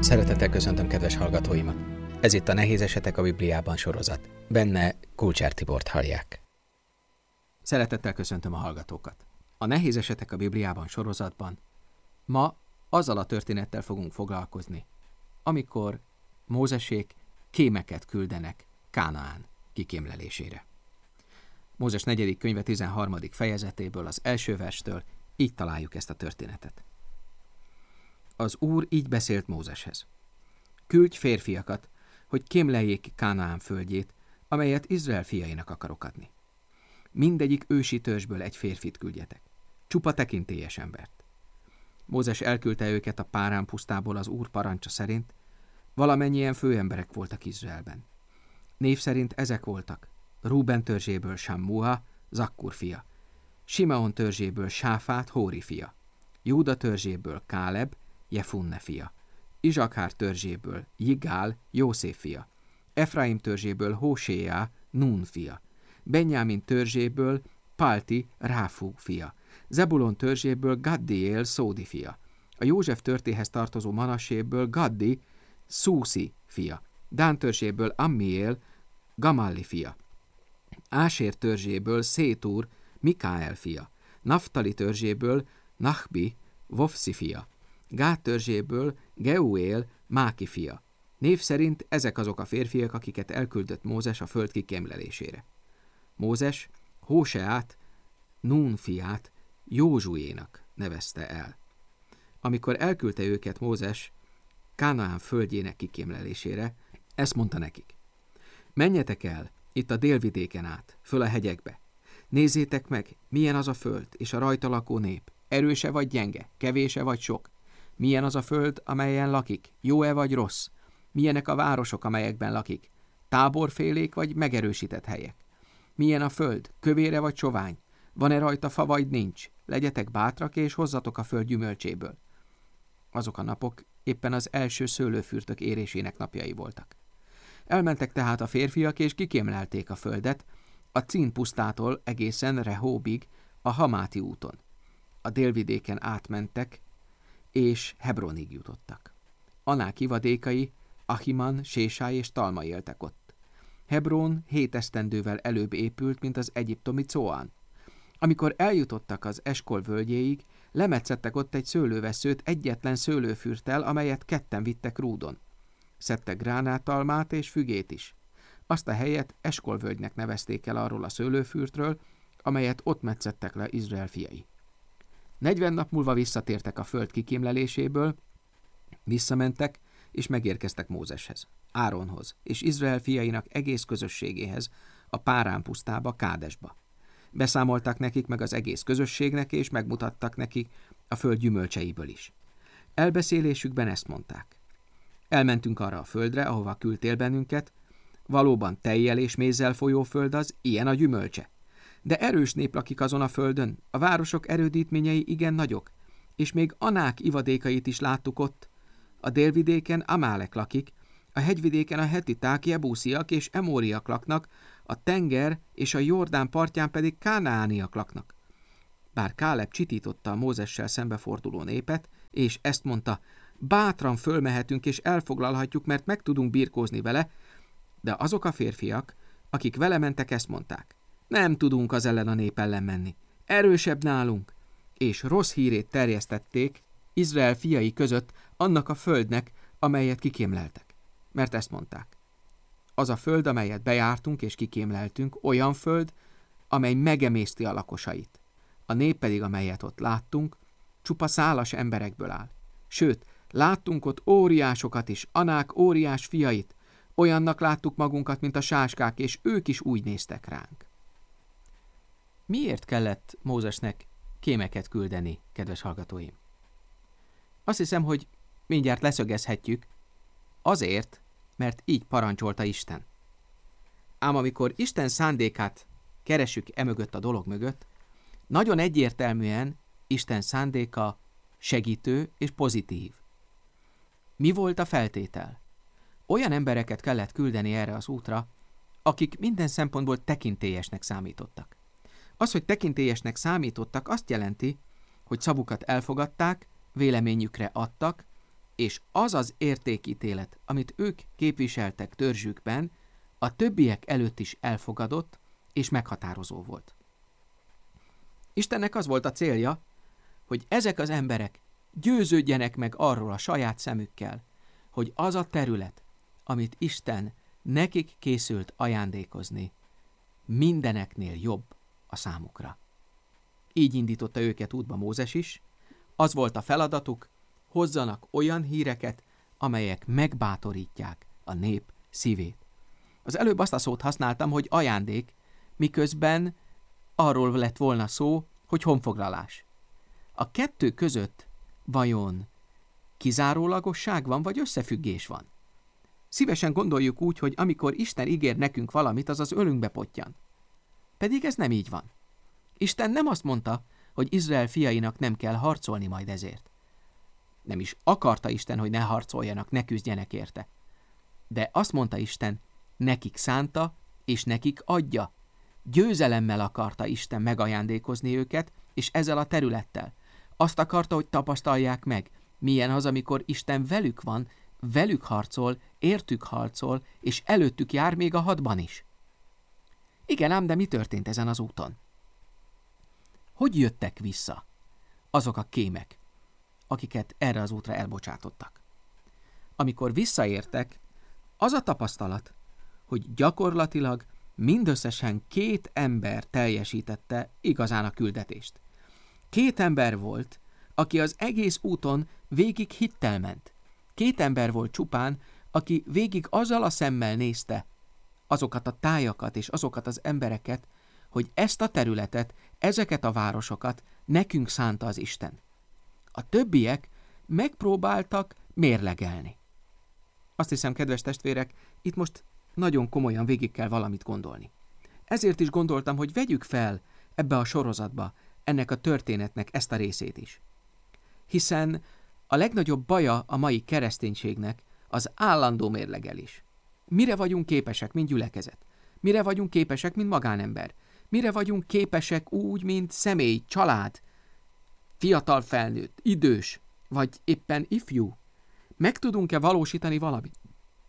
Szeretettel köszöntöm kedves hallgatóimat! Ez itt a Nehéz esetek a Bibliában sorozat. Benne Kulcsár Tibort hallják. Szeretettel köszöntöm a hallgatókat! A Nehéz esetek a Bibliában sorozatban ma azzal a történettel fogunk foglalkozni, amikor Mózesék kémeket küldenek Kánaán kikémlelésére. Mózes 4. könyve 13. fejezetéből, az első verstől így találjuk ezt a történetet. Az Úr így beszélt Mózeshez. Küldj férfiakat, hogy kémleljék ki Kánaán földjét, amelyet Izrael fiainak akarok adni. Mindegyik ősi törzsből egy férfit küldjetek, csupa tekintélyes embert. Mózes elküldte őket a Párán pusztából az Úr parancsa szerint, valamennyien főemberek voltak Izraelben. Név szerint ezek voltak: Rúben törzséből Sammúha, Zakkur fia, Simeon törzséből Sáfát, Hóri fia, Júda törzséből Káleb, Jefunne fia, Izsakhár törzséből Jigál, Jószéf fia, Efraim törzséből Hóséá, Nun fia, Benjámin törzséből Pálti, Ráfú fia, Zebulon törzséből Gaddiél, Szódi fia, a József törtéhez tartozó Manasséből Gaddi, Szúszi fia, Dán törzséből Ammiél, Gamalli fia, Ásér törzséből Szétúr, Mikáel fia, Naftali törzséből Nachbi, Vofszi fia, Gád törzséből Geuél, Máki fia. Név szerint ezek azok a férfiak, akiket elküldött Mózes a föld kikémlelésére. Mózes Hóseát, Nun fiát Józsuénak nevezte el. Amikor elküldte őket Mózes Kánaán földjének kikémlelésére, ezt mondta nekik: menjetek el itt a délvidéken át, föl a hegyekbe. Nézzétek meg, milyen az a föld és a rajta lakó nép, erőse vagy gyenge, kevése vagy sok. Milyen az a föld, amelyen lakik, jó-e vagy rossz? Milyenek a városok, amelyekben lakik, táborfélék vagy megerősített helyek? Milyen a föld, kövére vagy sovány? Van-e rajta fa vagy nincs? Legyetek bátrak és hozzatok a föld gyümölcséből. Azok a napok éppen az első szőlőfürtök érésének napjai voltak. Elmentek tehát a férfiak és kikémlelték a földet, a Cín pusztától egészen Rehóbig, a Hamáti úton. A délvidéken átmentek, és Hebronig jutottak. Anák ivadékai, Ahiman, Sésály és Talma éltek ott. Hebron 7 esztendővel előbb épült, mint az egyiptomi Coán. Amikor eljutottak az Eskol völgyéig, lemetszettek ott egy szőlőveszőt egyetlen szőlőfürttel, amelyet ketten vittek rúdon. Szedtek gránátalmát és fügét is. Azt a helyet Eskol völgynek nevezték el arról a szőlőfürtről, amelyet ott metszettek le Izrael fiai. 40 nap múlva visszatértek a föld kikémleléséből, visszamentek, és megérkeztek Mózeshez, Áronhoz, és Izrael fiainak egész közösségéhez, a Párán pusztába, Kádesba. Beszámoltak nekik meg az egész közösségnek, és megmutattak nekik a föld gyümölcseiből is. Elbeszélésükben ezt mondták: elmentünk arra a földre, ahova küldtél bennünket, valóban tejjel és mézzel folyó föld az, ilyen a gyümölcse. De erős nép lakik azon a földön, a városok erődítményei igen nagyok, és még Anák ivadékait is láttuk ott. A délvidéken Amálek lakik, a hegyvidéken a hetiták, jebúsziak és emóriak laknak, a tenger és a Jordán partján pedig kánaániak laknak. Bár Káleb csitította a Mózessel szembeforduló népet, és ezt mondta: bátran fölmehetünk és elfoglalhatjuk, mert meg tudunk birkózni vele, de azok a férfiak, akik vele mentek, ezt mondták: nem tudunk az ellen a nép ellen menni, erősebb nálunk, és rossz hírét terjesztették Izrael fiai között annak a földnek, amelyet kikémleltek. Mert ezt mondták: az a föld, amelyet bejártunk és kikémleltünk, olyan föld, amely megemészti a lakosait. A nép pedig, amelyet ott láttunk, csupa szálas emberekből áll. Sőt, láttunk ott óriásokat is, Anák óriás fiait, olyannak láttuk magunkat, mint a sáskák, és ők is úgy néztek ránk. Miért kellett Mózesnek kémeket küldeni, kedves hallgatóim? Azt hiszem, hogy mindjárt leszögezhetjük, azért, mert így parancsolta Isten. Ám amikor Isten szándékát keressük emögött a dolog mögött, nagyon egyértelműen Isten szándéka segítő és pozitív. Mi volt a feltétel? Olyan embereket kellett küldeni erre az útra, akik minden szempontból tekintélyesnek számítottak. Az, hogy tekintélyesnek számítottak, azt jelenti, hogy szavukat elfogadták, véleményükre adtak, és az az értékítélet, amit ők képviseltek törzsükben, a többiek előtt is elfogadott és meghatározó volt. Istennek az volt a célja, hogy ezek az emberek győződjenek meg arról a saját szemükkel, hogy az a terület, amit Isten nekik készült ajándékozni, mindeneknél jobb a számukra. Így indította őket útba Mózes is, az volt a feladatuk, hozzanak olyan híreket, amelyek megbátorítják a nép szívét. Az előbb azt a szót használtam, hogy ajándék, miközben arról lett volna szó, hogy honfoglalás. A kettő között vajon kizárólagosság van, vagy összefüggés van? Szívesen gondoljuk úgy, hogy amikor Isten ígér nekünk valamit, az az ölünkbe pottyan. Pedig ez nem így van. Isten nem azt mondta, hogy Izrael fiainak nem kell harcolni majd ezért. Nem is akarta Isten, hogy ne harcoljanak, ne küzdjenek érte. De azt mondta Isten, nekik szánta, és nekik adja. Győzelemmel akarta Isten megajándékozni őket, és ezzel a területtel. Azt akarta, hogy tapasztalják meg, milyen az, amikor Isten velük van, velük harcol, értük harcol, és előttük jár még a hadban is. Igen ám, de mi történt ezen az úton? Hogy jöttek vissza azok a kémek, akiket erre az útra elbocsátottak? Amikor visszaértek, az a tapasztalat, hogy gyakorlatilag mindösszesen 2 ember teljesítette igazán a küldetést. 2 ember volt, aki az egész úton végig hittel ment. 2 ember volt csupán, aki végig azzal a szemmel nézte azokat a tájakat és azokat az embereket, hogy ezt a területet, ezeket a városokat nekünk szánta az Isten. A többiek megpróbáltak mérlegelni. Azt hiszem, kedves testvérek, itt most nagyon komolyan végig kell valamit gondolni. Ezért is gondoltam, hogy vegyük fel ebbe a sorozatba ennek a történetnek ezt a részét is. Hiszen a legnagyobb baja a mai kereszténységnek az állandó mérlegelés. Mire vagyunk képesek, mint gyülekezet? Mire vagyunk képesek, mint magánember? Mire vagyunk képesek úgy, mint személy, család, fiatal felnőtt, idős, vagy éppen ifjú? Meg tudunk-e valósítani valamit?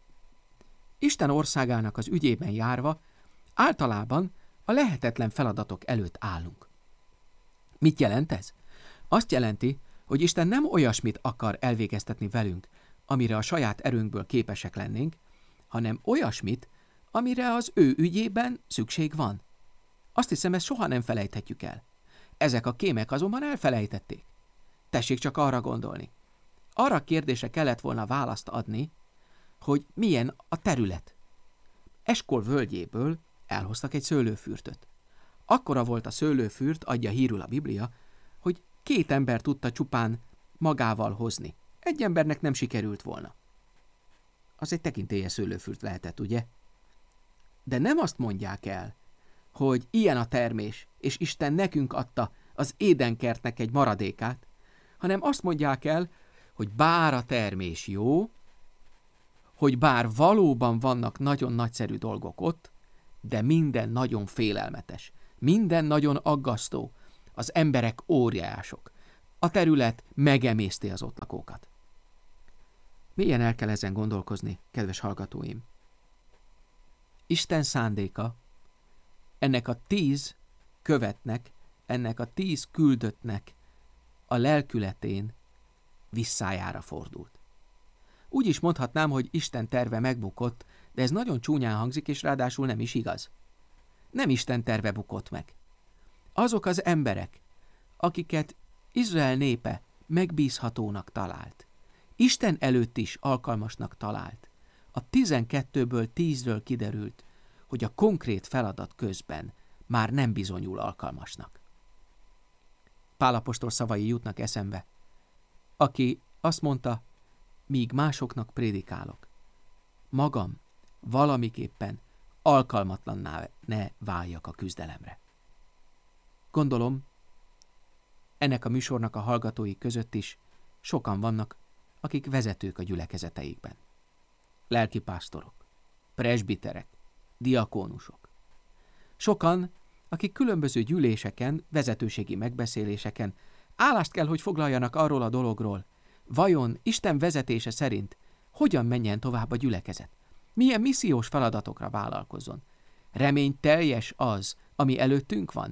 Isten országának az ügyében járva általában a lehetetlen feladatok előtt állunk. Mit jelent ez? Azt jelenti, hogy Isten nem olyasmit akar elvégeztetni velünk, amire a saját erőnkből képesek lennénk, hanem olyasmit, amire az ő ügyében szükség van. Azt hiszem, ezt soha nem felejthetjük el. Ezek a kémek azonban elfelejtették. Tessék csak arra gondolni. Arra a kérdésre kellett volna választ adni, hogy milyen a terület. Eskol völgyéből elhoztak egy szőlőfürtöt. Akkora volt a szőlőfürt, adja hírül a Biblia, hogy 2 ember tudta csupán magával hozni. Egy embernek nem sikerült volna. Az egy tekintélyes szőlőfürt lehetett, ugye? De nem azt mondják el, hogy ilyen a termés, és Isten nekünk adta az édenkertnek egy maradékát, hanem azt mondják el, hogy bár a termés jó, hogy bár valóban vannak nagyon nagyszerű dolgok ott, de minden nagyon félelmetes, minden nagyon aggasztó, az emberek óriások, a terület megemészti az ott lakókat. Milyen el kell ezen gondolkozni, kedves hallgatóim? Isten szándéka ennek a 10 követnek, ennek a 10 küldöttnek a lelkületén visszájára fordult. Úgy is mondhatnám, hogy Isten terve megbukott, de ez nagyon csúnyán hangzik, és ráadásul nem is igaz. Nem Isten terve bukott meg. Azok az emberek, akiket Izrael népe megbízhatónak talált, Isten előtt is alkalmasnak talált, a 12-ből 10-ről kiderült, hogy a konkrét feladat közben már nem bizonyul alkalmasnak. Pál apostol szavai jutnak eszembe, aki azt mondta, míg másoknak prédikálok, magam valamiképpen alkalmatlanná ne váljak a küzdelemre. Gondolom, ennek a műsornak a hallgatói között is sokan vannak, akik vezetők a gyülekezeteikben. Lelkipásztorok, presbiterek, diakónusok. Sokan, akik különböző gyűléseken, vezetőségi megbeszéléseken állást kell, hogy foglaljanak arról a dologról, Vajon Isten vezetése szerint hogyan menjen tovább a gyülekezet? Milyen missziós feladatokra vállalkozzon? Reményteljes az, ami előttünk van?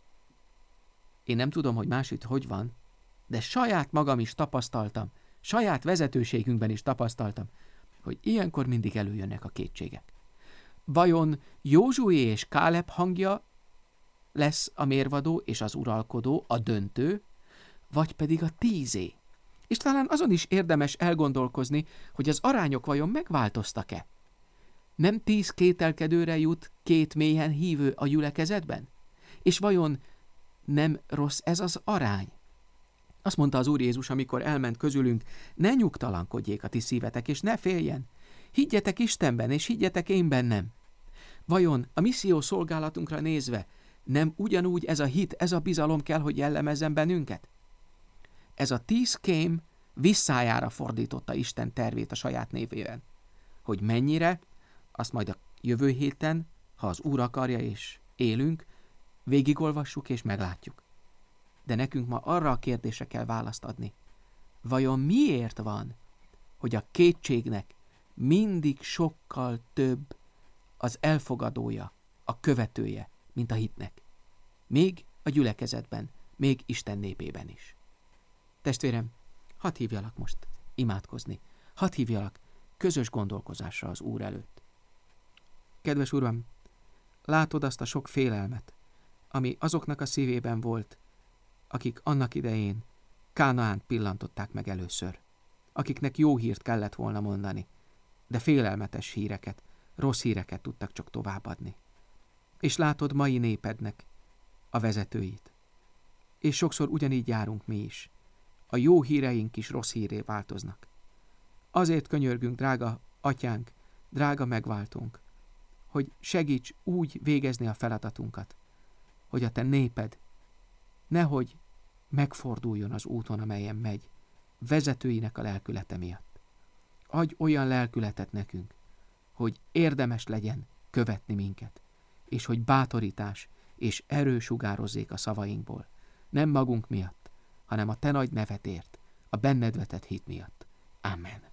Én nem tudom, hogy másütt hogy van, de saját magam is tapasztaltam, saját vezetőségünkben is tapasztaltam, hogy ilyenkor mindig előjönnek a kétségek. Vajon Józsué és Káleb hangja lesz a mérvadó és az uralkodó, a döntő, vagy pedig a 10? És talán azon is érdemes elgondolkozni, hogy az arányok vajon megváltoztak-e? Nem 10 kételkedőre jut 2 mélyen hívő a gyülekezetben? És vajon nem rossz ez az arány? Azt mondta az Úr Jézus, amikor elment közülünk, ne nyugtalankodjék a ti szívetek, és ne féljen. Higgyetek Istenben, és higgyetek én bennem. Vajon a misszió szolgálatunkra nézve nem ugyanúgy ez a hit, ez a bizalom kell, hogy jellemezzen bennünket? Ez a 10 kém visszájára fordította Isten tervét a saját névében. Hogy mennyire, azt majd a jövő héten, ha az Úr akarja és élünk, végigolvassuk és meglátjuk. De nekünk ma arra a kérdésre kell választ adni. Vajon miért van, hogy a kétségnek mindig sokkal több az elfogadója, a követője, mint a hitnek? Még a gyülekezetben, még Isten népében is. Testvérem, hadd hívjalak most imádkozni. Hadd hívjalak közös gondolkozásra az Úr előtt. Kedves Uram, látod azt a sok félelmet, ami azoknak a szívében volt, akik annak idején Kánaánt pillantották meg először, akiknek jó hírt kellett volna mondani, de félelmetes híreket, rossz híreket tudtak csak továbbadni. És látod mai népednek a vezetőit. És sokszor ugyanígy járunk mi is. A jó híreink is rossz híré változnak. Azért könyörgünk, drága atyánk, drága megváltónk, hogy segíts úgy végezni a feladatunkat, hogy a te néped nehogy megforduljon az úton, amelyen megy, vezetőinek a lelkülete miatt. Adj olyan lelkületet nekünk, hogy érdemes legyen követni minket, és hogy bátorítás és erő sugározzék a szavainkból, nem magunk miatt, hanem a te nagy nevedért, a benned vetett hit miatt. Amen.